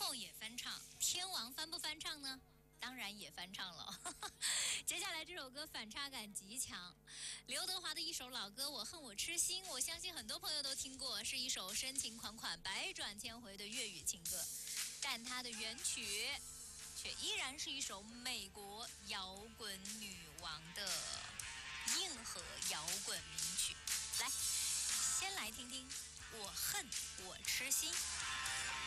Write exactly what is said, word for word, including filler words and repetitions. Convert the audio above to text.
后也翻唱，天王翻不翻唱呢？当然也翻唱了。接下来这首歌反差感极强，刘德华的一首老歌《我恨我痴心》，我相信很多朋友都听过，是一首深情款款、百转千回的粤语情歌，但它的原曲却依然是一首美国摇滚女王的硬核摇滚名曲。来，先来听听《我恨我痴心》。